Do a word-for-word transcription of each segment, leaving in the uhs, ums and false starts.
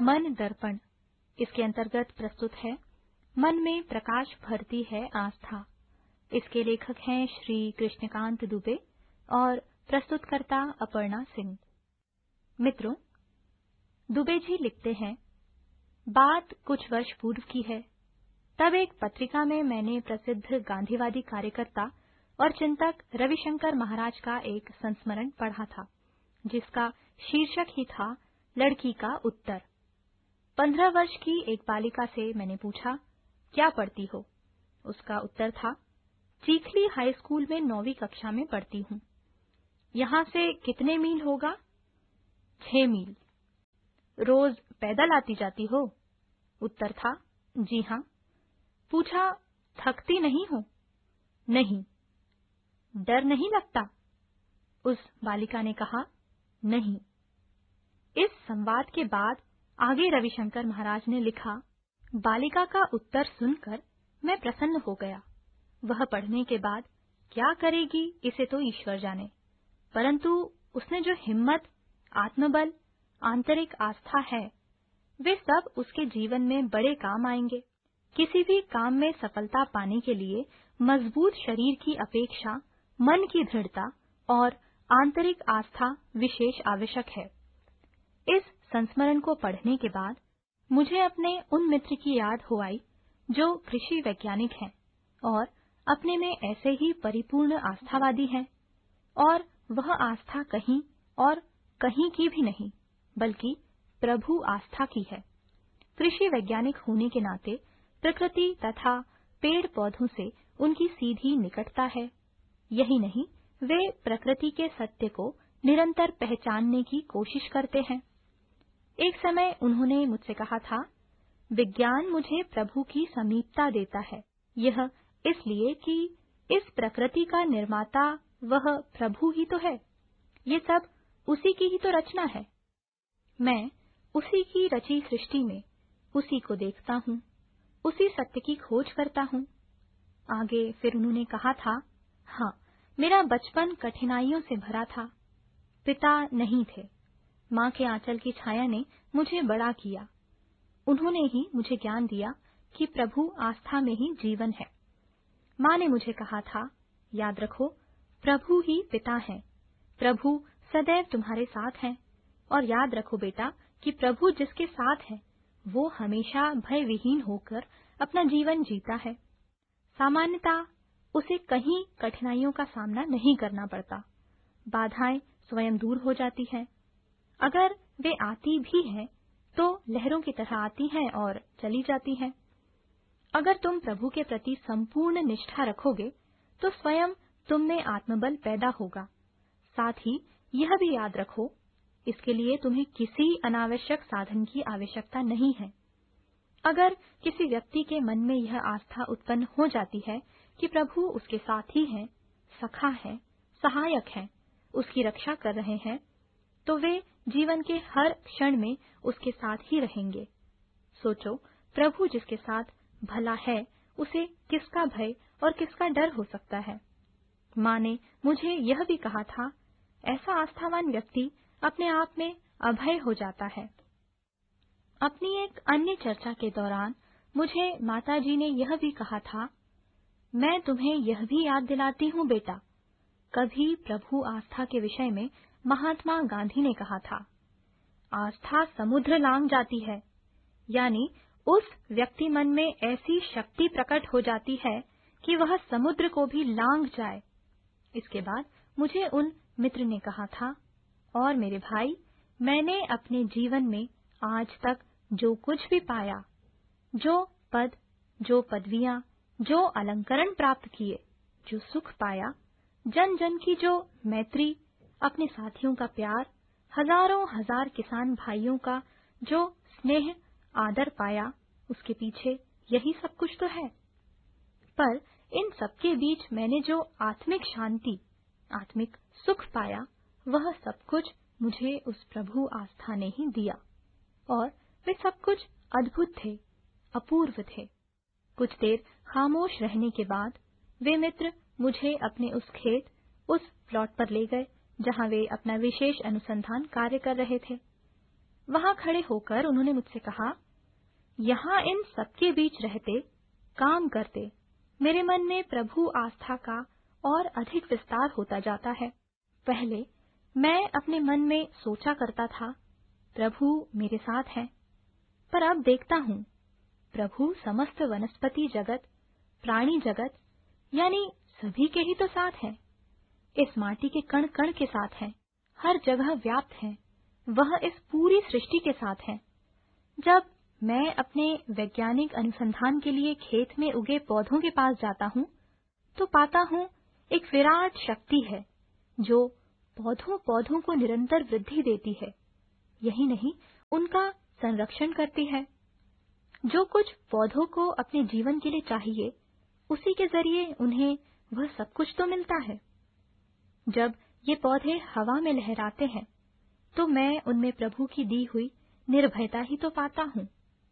मन दर्पण। इसके अंतर्गत प्रस्तुत है मन में प्रकाश भरती है आस्था। इसके लेखक हैं श्री कृष्णकांत दुबे और प्रस्तुतकर्ता अपर्णा सिंह। मित्रों, दुबे जी लिखते हैं, बात कुछ वर्ष पूर्व की है। तब एक पत्रिका में मैंने प्रसिद्ध गांधीवादी कार्यकर्ता और चिंतक रविशंकर महाराज का एक संस्मरण पढ़ा था, जिसका शीर्षक ही था लड़की का उत्तर। पंद्रह वर्ष की एक बालिका से मैंने पूछा, क्या पढ़ती हो? उसका उत्तर था, चीखली हाई स्कूल में नौवीं कक्षा में पढ़ती हूँ। यहाँ से कितने मील होगा? छह मील। रोज पैदल आती जाती हो? उत्तर था, जी हाँ। पूछा, थकती नहीं हो? नहीं। डर नहीं लगता? उस बालिका ने कहा, नहीं। इस संवाद के बाद आगे रविशंकर महाराज ने लिखा, बालिका का उत्तर सुनकर मैं प्रसन्न हो गया। वह पढ़ने के बाद क्या करेगी इसे तो ईश्वर जाने, परंतु उसने जो हिम्मत, आत्मबल, आंतरिक आस्था है, वे सब उसके जीवन में बड़े काम आएंगे। किसी भी काम में सफलता पाने के लिए मजबूत शरीर की अपेक्षा मन की दृढ़ता और आंतरिक आस्था विशेष आवश्यक है। इस संस्मरण को पढ़ने के बाद मुझे अपने उन मित्र की याद हो आई जो कृषि वैज्ञानिक हैं और अपने में ऐसे ही परिपूर्ण आस्थावादी हैं, और वह आस्था कहीं और कहीं की भी नहीं, बल्कि प्रभु आस्था की है। कृषि वैज्ञानिक होने के नाते प्रकृति तथा पेड़ पौधों से उनकी सीधी निकटता है। यही नहीं, वे प्रकृति के सत्य को निरंतर पहचानने की कोशिश करते हैं। एक समय उन्होंने मुझसे कहा था, विज्ञान मुझे प्रभु की समीपता देता है। यह इसलिए कि इस प्रकृति का निर्माता वह प्रभु ही तो है। ये सब उसी की ही तो रचना है। मैं उसी की रची सृष्टि में उसी को देखता हूँ, उसी सत्य की खोज करता हूँ। आगे फिर उन्होंने कहा था, हाँ, मेरा बचपन कठिनाइयों से भरा था। पिता नहीं थे। माँ के आंचल की छाया ने मुझे बड़ा किया। उन्होंने ही मुझे ज्ञान दिया कि प्रभु आस्था में ही जीवन है। माँ ने मुझे कहा था, याद रखो, प्रभु ही पिता हैं। प्रभु सदैव तुम्हारे साथ हैं। और याद रखो बेटा कि प्रभु जिसके साथ है, वो हमेशा भय विहीन होकर अपना जीवन जीता है। सामान्यतः उसे कहीं कठिनाइयों का सामना नहीं करना पड़ता। बाधाएं स्वयं दूर हो जाती हैं। अगर वे आती भी हैं, तो लहरों की तरह आती हैं और चली जाती हैं। अगर तुम प्रभु के प्रति संपूर्ण निष्ठा रखोगे, तो स्वयं तुम में आत्मबल पैदा होगा। साथ ही यह भी याद रखो, इसके लिए तुम्हें किसी अनावश्यक साधन की आवश्यकता नहीं है। अगर किसी व्यक्ति के मन में यह आस्था उत्पन्न हो जाती है कि प्रभु उसके साथी हैं, सखा हैं, सहायक हैं, उसकी रक्षा कर रहे हैं, तो वे जीवन के हर क्षण में उसके साथ ही रहेंगे। सोचो, प्रभु जिसके साथ भला है, उसे किसका भय और किसका डर हो सकता है? माँ ने मुझे यह भी कहा था, ऐसा आस्थावान व्यक्ति अपने आप में अभय हो जाता है। अपनी एक अन्य चर्चा के दौरान मुझे माताजी ने यह भी कहा था, मैं तुम्हें यह भी याद दिलाती हूँ बेटा, कभी प्रभु आस्था के विषय में महात्मा गांधी ने कहा था, आस्था समुद्र लांघ जाती है, यानी उस व्यक्ति मन में ऐसी शक्ति प्रकट हो जाती है कि वह समुद्र को भी लांघ जाए। इसके बाद मुझे उन मित्र ने कहा था, और मेरे भाई, मैंने अपने जीवन में आज तक जो कुछ भी पाया, जो पद, जो पदवियां, जो अलंकरण प्राप्त किए, जो सुख पाया, जन जन की जो मैत्री, अपने साथियों का प्यार, हजारों हजार किसान भाइयों का जो स्नेह आदर पाया, उसके पीछे यही सब कुछ तो है। पर इन सबके बीच मैंने जो आत्मिक शांति, आत्मिक सुख पाया, वह सब कुछ मुझे उस प्रभु आस्था ने ही दिया। और वे सब कुछ अद्भुत थे, अपूर्व थे। कुछ देर खामोश रहने के बाद वे मित्र मुझे अपने उस खेत, उस प्लॉट पर ले गए जहां वे अपना विशेष अनुसंधान कार्य कर रहे थे। वहां खड़े होकर उन्होंने मुझसे कहा, यहाँ इन सबके बीच रहते, काम करते, मेरे मन में प्रभु आस्था का और अधिक विस्तार होता जाता है। पहले मैं अपने मन में सोचा करता था, प्रभु मेरे साथ हैं, पर अब देखता हूँ प्रभु समस्त वनस्पति जगत, प्राणी जगत यानी सभी के ही तो साथ हैं। इस माटी के कण कण के साथ हैं, हर जगह व्याप्त हैं। वह इस पूरी सृष्टि के साथ हैं। जब मैं अपने वैज्ञानिक अनुसंधान के लिए खेत में उगे पौधों के पास जाता हूँ, तो पाता हूँ एक विराट शक्ति है जो पौधों पौधों को निरंतर वृद्धि देती है। यही नहीं, उनका संरक्षण करती है। जो कुछ पौधों को अपने जीवन के लिए चाहिए, उसी के जरिए उन्हें वह सब कुछ तो मिलता है। जब ये पौधे हवा में लहराते हैं, तो मैं उनमें प्रभु की दी हुई निर्भयता ही तो पाता हूँ।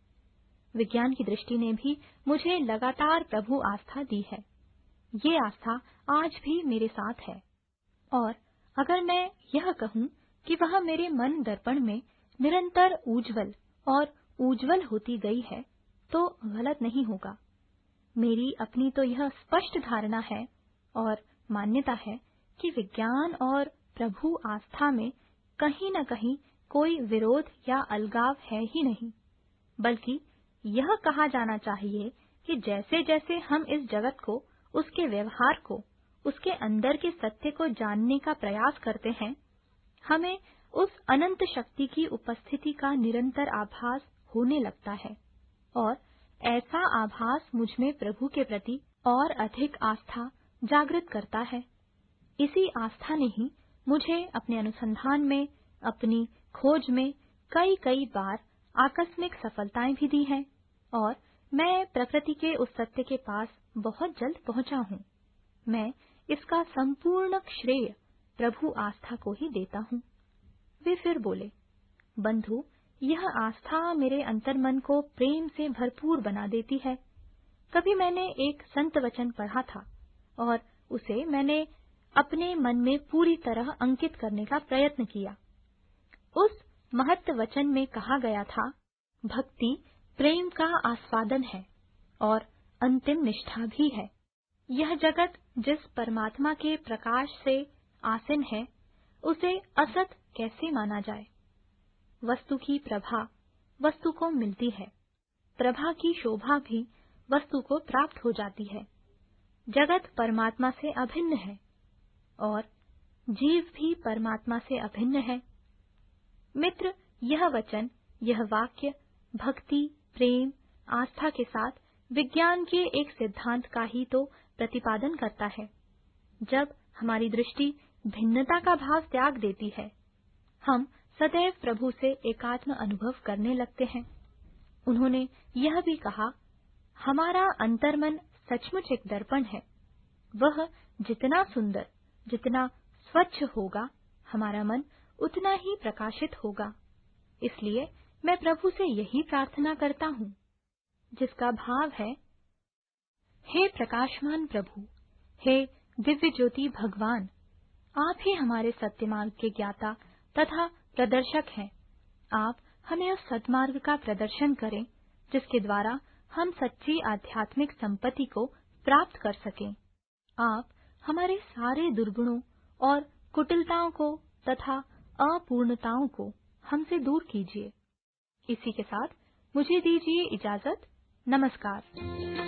विज्ञान की दृष्टि ने भी मुझे लगातार प्रभु आस्था दी है। ये आस्था आज भी मेरे साथ है। और अगर मैं यह कहूँ कि वह मेरे मन दर्पण में निरंतर उज्जवल और उज्जवल होती गई है, तो गलत नहीं होगा। मेरी अपनी तो यह स्पष्ट धारणा है और मान्यता है कि विज्ञान और प्रभु आस्था में कहीं न कहीं कोई विरोध या अलगाव है ही नहीं, बल्कि यह कहा जाना चाहिए कि जैसे जैसे हम इस जगत को, उसके व्यवहार को, उसके अंदर के सत्य को जानने का प्रयास करते हैं, हमें उस अनंत शक्ति की उपस्थिति का निरंतर आभास होने लगता है। और ऐसा आभास मुझ में प्रभु के प्रति और अधिक आस्था जागृत करता है। इसी आस्था ने ही मुझे अपने अनुसंधान में, अपनी खोज में कई कई बार आकस्मिक सफलताएं भी दी हैं और मैं प्रकृति के उस सत्य के पास बहुत जल्द पहुंचा हूँ। मैं इसका संपूर्ण श्रेय प्रभु आस्था को ही देता हूँ। वे फिर बोले, बंधु, यह आस्था मेरे अंतर्मन को प्रेम से भरपूर बना देती है। कभी मैंने एक संत वचन पढ़ा था और उसे मैंने अपने मन में पूरी तरह अंकित करने का प्रयत्न किया। उस महत्व वचन में कहा गया था, भक्ति प्रेम का आस्वादन है और अंतिम निष्ठा भी है। यह जगत जिस परमात्मा के प्रकाश से आसीन है, उसे असत कैसे माना जाए। वस्तु की प्रभा वस्तु को मिलती है, प्रभा की शोभा भी वस्तु को प्राप्त हो जाती है। जगत परमात्मा से अभिन्न है और जीव भी परमात्मा से अभिन्न है। मित्र, यह वचन, यह वाक्य भक्ति, प्रेम, आस्था के साथ विज्ञान के एक सिद्धांत का ही तो प्रतिपादन करता है। जब हमारी दृष्टि भिन्नता का भाव त्याग देती है, हम सदैव प्रभु से एकात्म अनुभव करने लगते हैं। उन्होंने यह भी कहा, हमारा अंतर्मन सचमुच एक दर्पण है। वह जितना सुंदर, जितना स्वच्छ होगा, हमारा मन उतना ही प्रकाशित होगा। इसलिए मैं प्रभु से यही प्रार्थना करता हूँ, जिसका भाव है, हे प्रकाशमान प्रभु, हे दिव्य ज्योति भगवान, आप ही हमारे सत्य मार्ग के ज्ञाता तथा प्रदर्शक हैं। आप हमें उस सद्मार्ग का प्रदर्शन करें, जिसके द्वारा हम सच्ची आध्यात्मिक संपत्ति को प्राप्त कर सकें। आप हमारे सारे दुर्गुणों और कुटिलताओं को तथा अपूर्णताओं को हमसे दूर कीजिए। इसी के साथ मुझे दीजिए इजाजत। नमस्कार।